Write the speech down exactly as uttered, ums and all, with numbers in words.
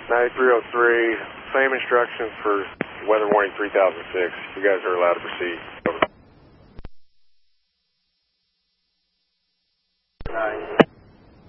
ninety-three oh three, same instructions for weather warning three thousand six. You guys are allowed to proceed. Over.